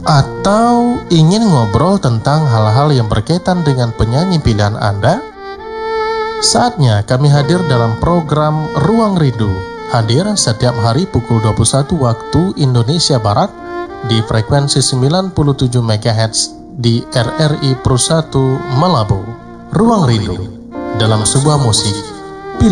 Atau ingin ngobrol tentang hal-hal yang berkaitan dengan penyanyi pilihan Anda? Saatnya kami hadir dalam program Ruang Rindu. Hadir setiap hari pukul 21 waktu Indonesia Barat di frekuensi 97 MHz di RRI Pro 1 Malabo. Ruang Rindu dalam sebuah musik